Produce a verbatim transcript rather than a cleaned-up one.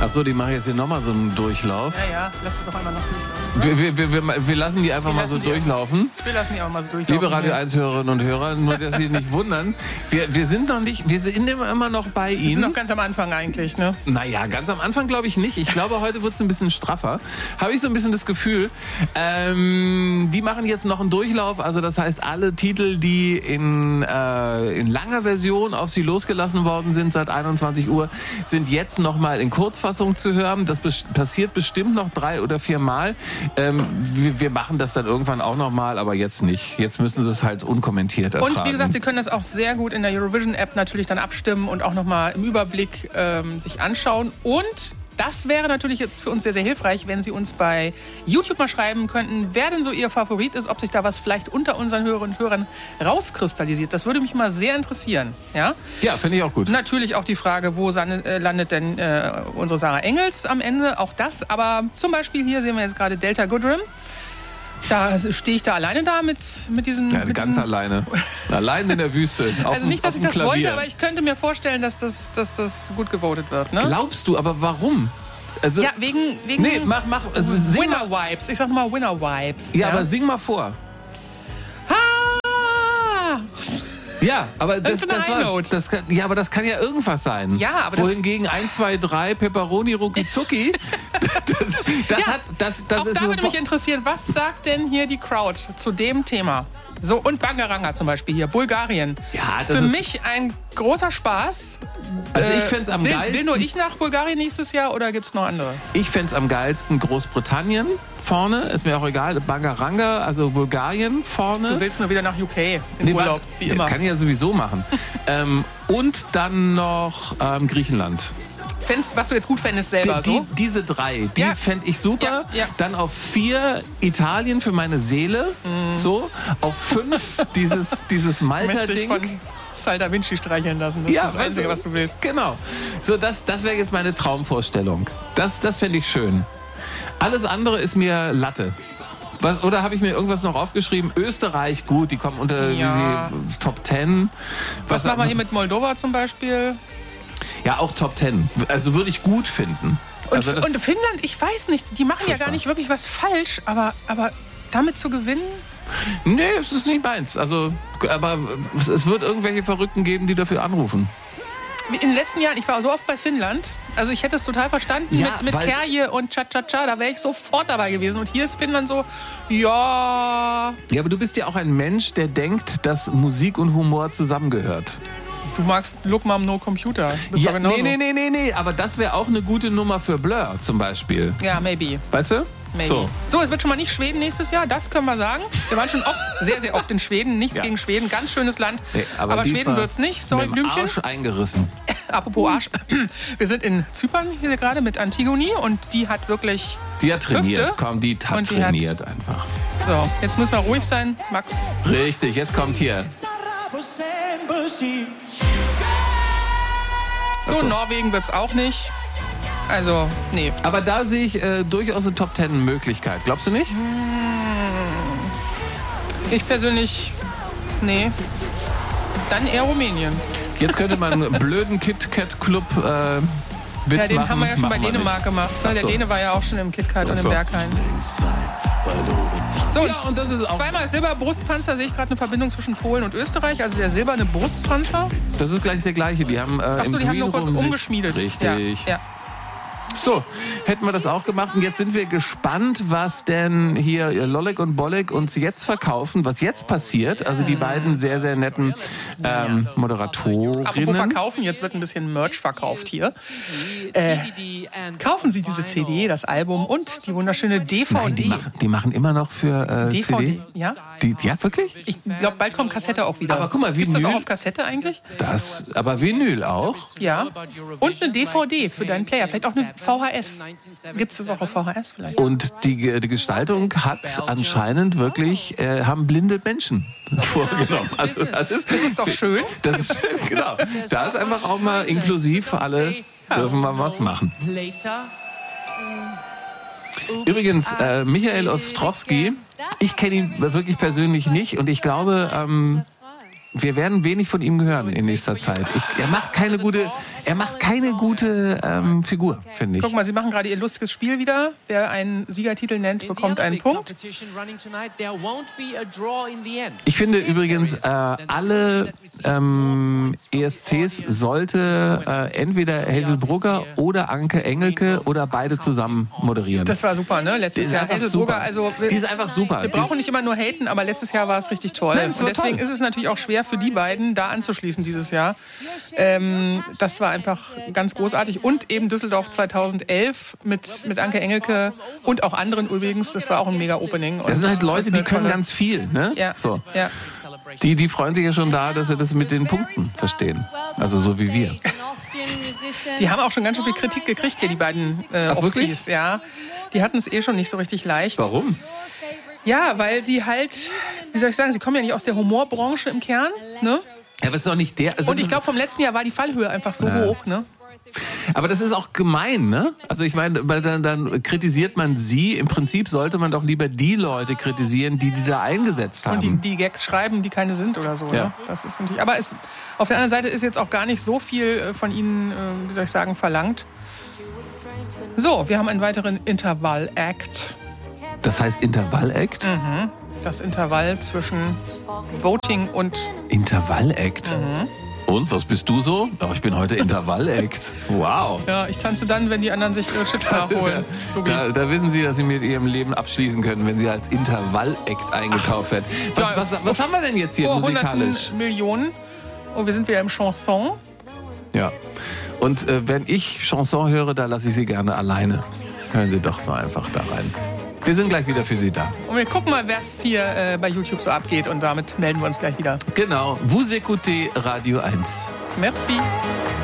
Achso, die machen jetzt hier nochmal so einen Durchlauf. Ja, ja, lass doch einmal noch durchlaufen. Wir, wir, wir, wir lassen die einfach wir mal so die, durchlaufen. Wir lassen die auch mal so durchlaufen. Liebe Radio eins Hörerinnen und Hörer, nur dass Sie nicht wundern. Wir, wir sind noch nicht, wir sind immer noch bei Ihnen. Wir sind noch ganz am Anfang eigentlich, ne? Naja, ganz am Anfang glaube ich nicht. Ich glaube, heute wird es ein bisschen straffer. Habe ich so ein bisschen das Gefühl. Ähm, die machen jetzt noch einen Durchlauf. Also das heißt, alle Titel, die in, äh, in langer Version auf Sie losgelassen worden sind seit einundzwanzig Uhr, sind jetzt noch mal in Kurzfassung zu hören. Das bes- passiert bestimmt noch drei oder vier Mal. Ähm, wir, wir machen das dann irgendwann auch noch mal, aber jetzt nicht. Jetzt müssen Sie es halt unkommentiert ertragen. Und wie gesagt, Sie können das auch sehr gut in der Eurovision-App natürlich dann abstimmen und auch noch mal im Überblick ähm, sich anschauen. Und das wäre natürlich jetzt für uns sehr, sehr hilfreich, wenn Sie uns bei YouTube mal schreiben könnten, wer denn so Ihr Favorit ist, ob sich da was vielleicht unter unseren Hörerinnen und Hörern rauskristallisiert. Das würde mich mal sehr interessieren. Ja, ja, finde ich auch gut. Natürlich auch die Frage, wo landet denn äh, unsere Sarah Engels am Ende, auch das. Aber zum Beispiel hier sehen wir jetzt gerade Delta Goodrem. Da stehe ich da alleine da mit, mit diesen... Ja, mit ganz diesen alleine. Allein in der Wüste. Also nicht, dass ich das Klavier. wollte, aber ich könnte mir vorstellen, dass das, dass das gut gewotet wird. Ne? Glaubst du, aber warum? Also, ja, wegen, wegen nee, mach, mach, also sing Winner-Vibes. Ich sag mal Winner-Vibes. Ja, Ja, aber sing mal vor. Ah! Ja, aber das, Das ist eine das High war's. Note. Das kann, ja, aber das kann ja irgendwas sein. Ja, aber das- Wohingegen eins, zwei, drei, Pepperoni, Rucki Zucki, das, das Ja, hat, das, das Auch ist da so... würde mich interessieren, was sagt denn hier die Crowd zu dem Thema? So, und Bangaranga zum Beispiel hier, Bulgarien. Ja, das Für ist- mich ein großer Spaß. Also ich Äh, fänd's am will, geilsten- Will nur ich nach Bulgarien nächstes Jahr oder gibt es noch andere? Ich fänd's am geilsten Großbritannien vorne, ist mir auch egal, Bangaranga, also Bulgarien vorne. Du willst nur wieder nach U K in Nee, Urlaub, warte, wie das immer. kann ich ja sowieso machen. ähm, und dann noch ähm, Griechenland. Fändest, was du jetzt gut fändest selber, Die, so? die, diese drei, die Ja. fände ich super. Ja, ja. Dann auf vier Italien für meine Seele. Mhm. So. Auf fünf dieses, dieses Möchte ich Malta-Ding. von Sal da Vinci streicheln lassen. Das Ja, ist das Einzige, also, was du willst. Genau. So, das, das wäre jetzt meine Traumvorstellung. Das, das fände ich schön. Alles andere ist mir Latte. Was, oder habe ich mir irgendwas noch aufgeschrieben? Österreich, gut, die kommen unter Ja. die Top Ten. Was machen wir hier mit Moldova zum Beispiel? Ja, auch Top Ten. Also würde ich gut finden. Und, also das- und Finnland, ich weiß nicht, die machen ja Furchtbar. gar nicht wirklich was falsch, aber, aber damit zu gewinnen? Nee, es ist nicht meins. Also, aber es es wird irgendwelche Verrückten geben, die dafür anrufen. In den letzten Jahren, ich war so oft bei Finnland, also ich hätte es total verstanden Ja, mit, mit weil- Kärje und Cha-Cha-Cha, da wäre ich sofort dabei gewesen. Und hier ist Finnland so, ja, Ja, aber du bist ja auch ein Mensch, der denkt, dass Musik und Humor zusammengehört. du magst Look Mom No Computer. Bist Ja, doch genauso. nee, nee, nee, nee, nee. Aber das wäre auch eine gute Nummer für Blur zum Beispiel. Ja, maybe. Weißt du? Maybe. So. So, es wird schon mal nicht Schweden nächstes Jahr, das können wir sagen. Wir waren schon oft, sehr, sehr oft in Schweden. Nichts Ja. gegen Schweden, ganz schönes Land. Nee, aber aber diesmal Schweden wird's nicht. Sorry, mit dem Blümchen. Arsch eingerissen. Apropos Arsch. Wir sind in Zypern hier gerade mit Antigone und die hat wirklich... Die hat trainiert. Hüfte. Komm, die hat Und die hat- trainiert einfach. So, jetzt müssen wir ruhig sein, Max. Richtig, jetzt kommt hier. So, Ach so. Norwegen wird's auch nicht. Also, nee. Aber da sehe ich äh, durchaus eine Top Ten Möglichkeit. Glaubst du nicht? Ich persönlich, nee. Dann eher Rumänien. Jetzt könnte man einen blöden Kit Kat Club äh, Witz Ja, den machen. haben wir ja schon bei Machen wir Dänemark nicht. gemacht. Ach Der so. Däne war ja auch schon im KitKat und Ach im so. Berghain. So, Ja, und das ist auch- zweimal Silberbrustpanzer, sehe ich gerade eine Verbindung zwischen Polen und Österreich. Also der silberne Brustpanzer. Das ist gleich der gleiche. Die haben, äh, Achso, im die haben nur kurz Greenroom sich- umgeschmiedet. Richtig. Ja, ja. So, hätten wir das auch gemacht. Und jetzt sind wir gespannt, was denn hier Lollek und Bollek uns jetzt verkaufen, was jetzt passiert. Also die beiden sehr, sehr netten ähm, Apropos Moderatorinnen. verkaufen, jetzt wird ein bisschen Merch verkauft hier. Äh, kaufen Sie diese C D, das Album und die wunderschöne D V D. Nein, die machen, die machen immer noch für äh, D V D, C D. ja? Die, ja, wirklich? Ich glaube, bald kommt Kassette auch wieder. Aber guck mal, Gibt's das Vinyl- auch auf Kassette eigentlich? Das, aber Vinyl auch. Ja. Und eine D V D für deinen Player. Vielleicht auch eine V H S. Gibt es das auch auf V H S vielleicht? Und die, die Gestaltung hat anscheinend wirklich, äh, haben blinde Menschen vorgenommen. Also das ist, Das ist doch schön. Das ist schön, genau. Da ist einfach auch mal inklusiv für alle, dürfen wir was machen. Übrigens, äh, Michael Ostrowski, ich kenne ihn wirklich persönlich nicht und ich glaube, ähm, wir werden wenig von ihm hören in nächster Zeit. Ich, er macht keine gute, er macht keine gute ähm, Figur, finde ich. Guck mal, sie machen gerade ihr lustiges Spiel wieder. Wer einen Siegertitel nennt, bekommt einen Punkt. Ich finde übrigens, äh, alle ähm, E S Cs sollte äh, entweder Hazel Brugger oder Anke Engelke oder beide zusammen moderieren. Das war super, ne? Letztes Jahr Hazel Brugger. Also wir, die ist einfach super. Wir brauchen nicht immer nur haten, aber letztes Jahr war es richtig toll. Nein, und deswegen toll. ist es natürlich auch schwer für die beiden, da anzuschließen dieses Jahr. Ähm, das war einfach ganz großartig. Und eben Düsseldorf zweitausendelf mit, mit Anke Engelke und auch anderen übrigens. Das war auch ein Mega-Opening. Das sind halt Leute, die können ganz viel, ne? Ja. So. Ja. Die, die freuen sich ja schon da, dass sie das mit den Punkten verstehen. Also so wie wir. Die haben auch schon ganz schön viel Kritik gekriegt hier, die beiden äh, Ach, wirklich? Offskis, ja. Die hatten es eh schon nicht so richtig leicht. Warum? Ja, weil sie halt, wie soll ich sagen, sie kommen ja nicht aus der Humorbranche im Kern, ne? Ja, aber es ist auch nicht der. Also Und ich glaube, vom letzten Jahr war die Fallhöhe einfach so Ja. hoch, ne? Aber das ist auch gemein, ne? Also ich meine, weil dann, dann kritisiert man sie. Im Prinzip sollte man doch lieber die Leute kritisieren, die die da eingesetzt haben. Und die, die Gags schreiben, die keine sind oder so. Ja. Ne? Das ist natürlich. Aber es, auf der anderen Seite ist jetzt auch gar nicht so viel äh, von ihnen, äh, wie soll ich sagen, verlangt. So, wir haben einen weiteren Intervall-Act. Das heißt Intervall-Act? Mhm. Das Intervall zwischen Voting und... Intervall-Act? Mhm. Und, was bist du so? Oh, ich bin heute Intervall-Act. Wow. Ja, ich tanze dann, wenn die anderen sich ihre Chips Das ist nachholen. ja, So wie da, da wissen Sie, dass Sie mit Ihrem Leben abschließen können, wenn Sie als Intervall-Act eingekauft werden. Was, Ja, was, was haben wir denn jetzt hier vor musikalisch? hunderten Millionen. Und wir sind wieder im Chanson. Ja. Und äh, wenn ich Chanson höre, da lasse ich Sie gerne alleine. Hören Sie doch so einfach da rein. Wir sind gleich wieder für Sie da. Und wir gucken mal, was hier äh, bei YouTube so abgeht. Und damit melden wir uns gleich wieder. Genau. Vous écoutez Radio eins. Merci.